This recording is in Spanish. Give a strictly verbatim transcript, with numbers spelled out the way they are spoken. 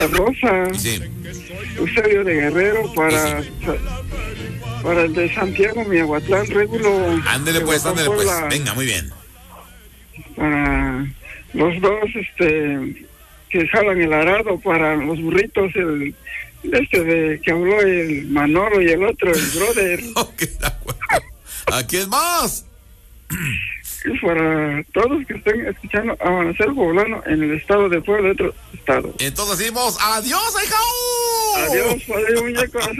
Rosa. Sí. Eusebio de Guerrero, para, Sí, para el de Santiago, Miahuatlán, Régulo. Ándele pues, ándele pues. Puebla, Venga, muy bien. Para los dos, este, que jalan el arado, para los burritos, el este de que habló el Manolo y el otro, el brother. Ok, de acuerdo. ¿A quién más? Y para todos que estén escuchando Amanecer Poblano en el estado de Puebla, otro estado. Entonces decimos adiós, hija. Adiós, padre muñeco.